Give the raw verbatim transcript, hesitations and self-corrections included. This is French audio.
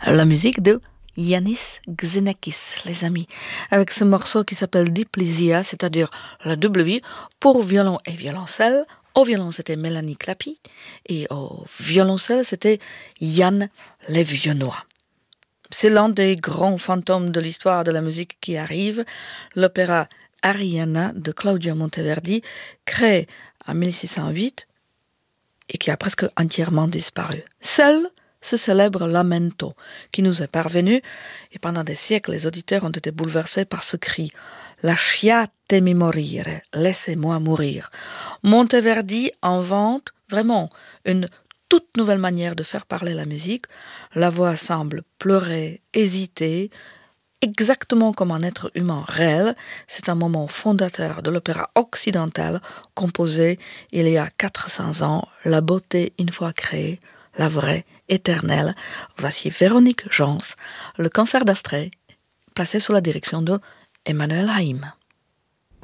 la musique de Yannis Xenakis, les amis, avec ce morceau qui s'appelle Diplysia, c'est-à-dire la double vie pour violon et violoncelle. Au violon, c'était Mélanie Clapy, et au violoncelle, c'était Yann Levionnois. C'est l'un des grands fantômes de l'histoire de la musique qui arrive, l'opéra Arianna de Claudio Monteverdi, créé en mille six cent huit et qui a presque entièrement disparu. Seul ce célèbre lamento qui nous est parvenu, et pendant des siècles, les auditeurs ont été bouleversés par ce cri « Lasciatemi morire, laissez-moi mourir ». Monteverdi invente vraiment une toute nouvelle manière de faire parler la musique. La voix semble pleurer, hésiter, exactement comme un être humain réel. C'est un moment fondateur de l'opéra occidental composé il y a quatre cents ans. La beauté une fois créée, la vraie, éternelle. Voici Véronique Jans, le concert d'Astrée, placé sous la direction de Emmanuel Haïm.